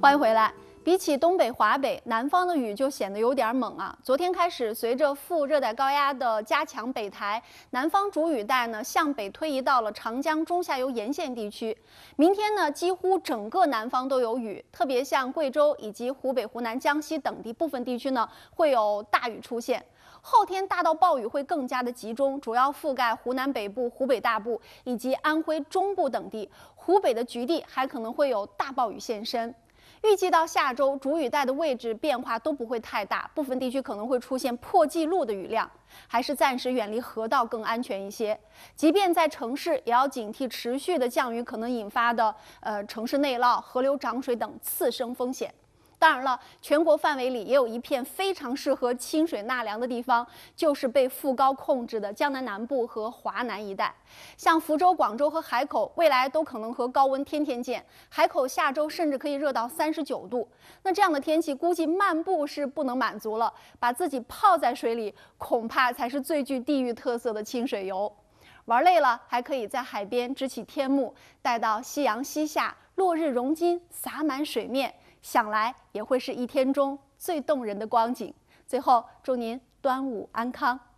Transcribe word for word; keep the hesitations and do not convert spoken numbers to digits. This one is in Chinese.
欢迎回来。比起东北、华北，南方的雨就显得有点猛啊。昨天开始，随着副热带高压的加强北抬，南方主雨带呢向北推移到了长江中下游沿线地区。明天呢，几乎整个南方都有雨，特别像贵州以及湖北、湖南、江西等地部分地区呢会有大雨出现。后天大到暴雨会更加的集中，主要覆盖湖南北部、湖北大部以及安徽中部等地，湖北的局地还可能会有大暴雨现身。预计到下周，主雨带的位置变化都不会太大，部分地区可能会出现破纪录的雨量，还是暂时远离河道更安全一些。即便在城市，也要警惕持续的降雨可能引发的呃城市内涝、河流涨水等次生风险。当然了，全国范围里也有一片非常适合清水纳凉的地方，就是被副高控制的江南南部和华南一带。像福州、广州和海口，未来都可能和高温天天见。海口下周甚至可以热到三十九度。那这样的天气，估计漫步是不能满足了，把自己泡在水里，恐怕才是最具地域特色的清水游。玩累了，还可以在海边支起天幕，待到夕阳西下，落日融金，洒满水面。想来也会是一天中最动人的光景。最后，祝您端午安康。